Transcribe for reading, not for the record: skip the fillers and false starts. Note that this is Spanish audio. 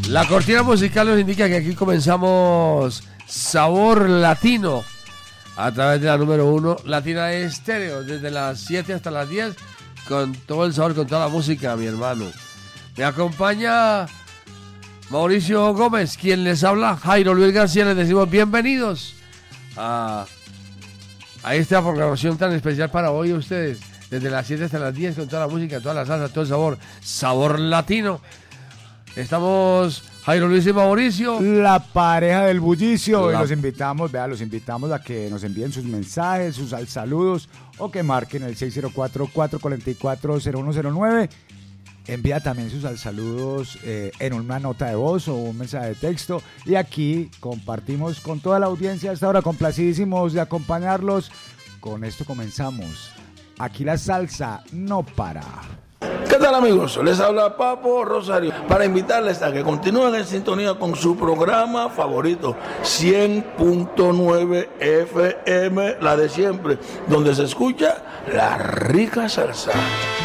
La cortina musical nos indica que aquí comenzamos Sabor Latino a través de la número 1 Latina Estéreo, desde las 7 hasta las 10, con todo el sabor, con toda la música, mi hermano. Me acompaña Mauricio Gómez, quien les habla, Jairo Luis García. Les decimos bienvenidos a esta programación tan especial para hoy a ustedes, desde las 7 hasta las 10, con toda la música, toda la salsa, todo el sabor, Sabor Latino. Estamos Jairo Luis y Mauricio, la pareja del bullicio, y los invitamos a que nos envíen sus mensajes, sus saludos, o que marquen el 604-444-0109. Envía también sus saludos en una nota de voz o un mensaje de texto, y aquí compartimos con toda la audiencia. Hasta ahora complacidísimos de acompañarlos. Con esto comenzamos. Aquí la salsa no para. ¿Qué tal, amigos? Les habla Papo Rosario para invitarles a que continúen en sintonía con su programa favorito, 100.9 FM, la de siempre, donde se escucha la rica salsa.